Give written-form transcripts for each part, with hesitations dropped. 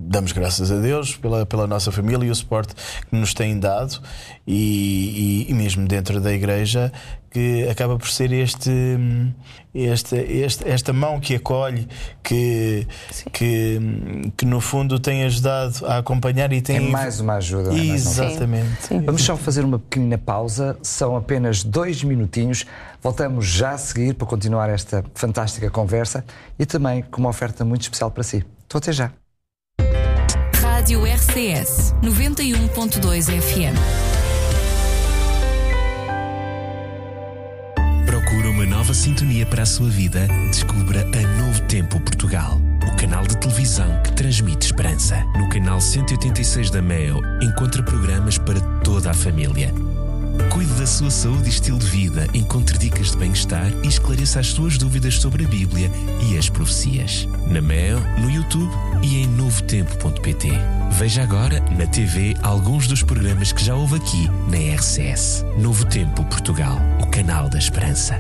damos graças a Deus pela nossa família e o suporte que nos têm dado, e mesmo dentro da igreja, que acaba por ser esta mão que acolhe, que no fundo tem ajudado a acompanhar e tem... É mais uma ajuda. Exatamente. Sim. Vamos só fazer uma pequena pausa, são apenas 2 minutinhos. Voltamos já a seguir para continuar esta fantástica conversa e também com uma oferta muito especial para si. Estou até já. Rádio RCS 91.2 FM. Procura uma nova sintonia para a sua vida? Descubra a Novo Tempo Portugal, o canal de televisão que transmite esperança. No canal 186 da MEO, encontra programas para toda a família. Cuide da sua saúde e estilo de vida, encontre dicas de bem-estar e esclareça as suas dúvidas sobre a Bíblia e as profecias. Na MEO, no YouTube e em novotempo.pt. Veja agora na TV alguns dos programas que já houve aqui na RCS. Novo Tempo Portugal, o canal da esperança.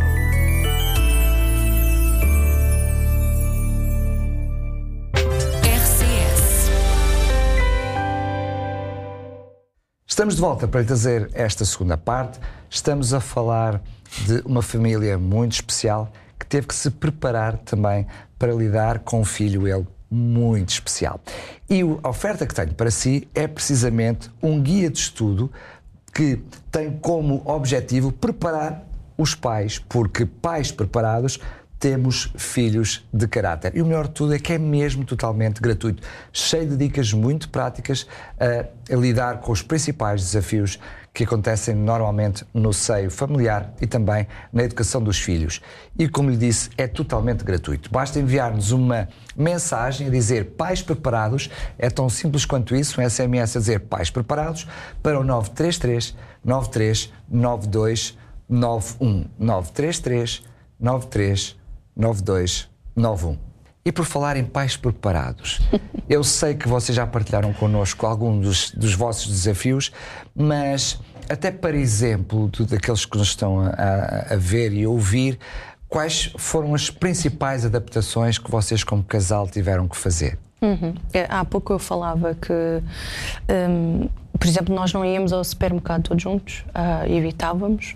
Estamos de volta para lhe trazer esta segunda parte. Estamos a falar de uma família muito especial que teve que se preparar também para lidar com um filho, ele, muito especial. E a oferta que tenho para si é precisamente um guia de estudo que tem como objetivo preparar os pais, porque pais preparados temos filhos de caráter. E o melhor de tudo é que é mesmo totalmente gratuito, cheio de dicas muito práticas a lidar com os principais desafios que acontecem normalmente no seio familiar e também na educação dos filhos. E como lhe disse, é totalmente gratuito. Basta enviar-nos uma mensagem a dizer pais preparados, é tão simples quanto isso, um SMS a dizer pais preparados, para o 933 93 92 91 933 93 9291. E por falar em pais preparados, eu sei que vocês já partilharam connosco alguns dos vossos desafios, mas até para exemplo daqueles que nos estão a ver e a ouvir, quais foram as principais adaptações que vocês como casal tiveram que fazer? Há pouco eu falava que, por exemplo, nós não íamos ao supermercado todos juntos, evitávamos.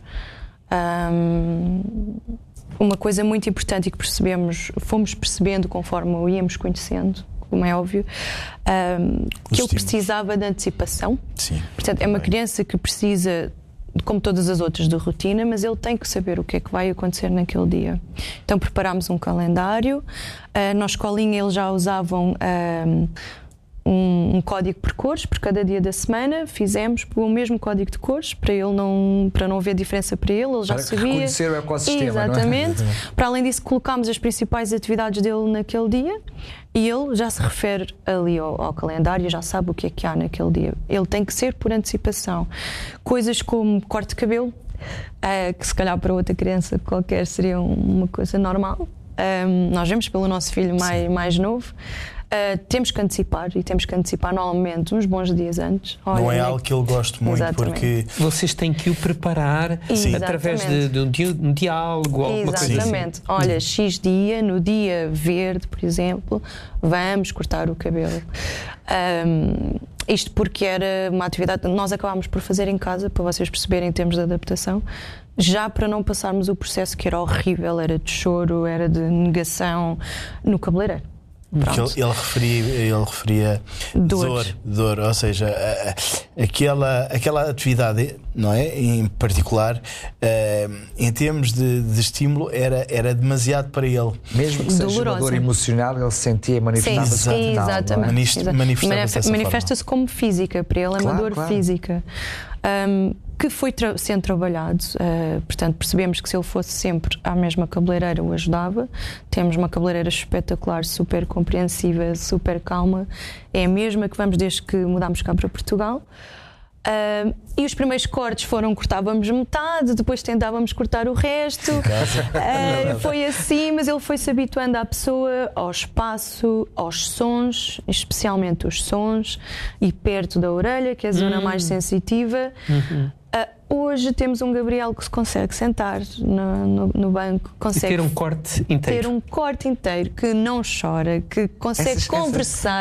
Uma coisa muito importante e que fomos percebendo conforme o íamos conhecendo, como é óbvio, que ele precisava de antecipação. Sim. Portanto, é uma criança que precisa, como todas as outras, de rotina, mas ele tem que saber o que é que vai acontecer naquele dia. Então preparámos um calendário. Na escolinha eles já usavam um código por cores por cada dia da semana. Fizemos o mesmo código de cores para não haver diferença para ele já sabia reconhecer o ecossistema. Exatamente. Não é? Para além disso, colocámos as principais atividades dele naquele dia e ele já se refere ali ao calendário, já sabe o que é que há naquele dia. Ele tem que ser por antecipação. Coisas como corte de cabelo, que se calhar para outra criança qualquer seria uma coisa normal. Nós vemos pelo nosso filho mais novo. Temos que antecipar, e temos que antecipar normalmente uns bons dias antes. Olha, não é algo que eu gosto muito. Exatamente. Porque vocês têm que o preparar através de um diálogo ou alguma coisa assim. Exatamente. Olha, X dia, no dia verde, por exemplo, vamos cortar o cabelo. Isto porque era uma atividade que nós acabámos por fazer em casa, para vocês perceberem em termos de adaptação, já para não passarmos o processo que era horrível, era de choro, era de negação no cabeleireiro. Porque ele referia dor, ou seja, aquela atividade, não é? Em particular, em termos de estímulo, era demasiado para ele. Mesmo que seja uma dor emocional, ele sentia e manifestava-se. Sim, exatamente. Manifesta-se como física, para ele é uma dor física. Que foi sendo trabalhado, portanto percebemos que se ele fosse sempre à mesma cabeleireira o ajudava. Temos uma cabeleireira espetacular, super compreensiva, super calma, é a mesma que vamos desde que mudámos cá para Portugal. E os primeiros cortes cortávamos metade, depois tentávamos cortar o resto. Foi assim, mas ele foi-se habituando à pessoa, ao espaço, aos sons, especialmente os sons, e perto da orelha, que é a zona mais sensitiva. Hoje temos um Gabriel que se consegue sentar no banco, consegue ter um corte inteiro. Que não chora, que consegue conversar.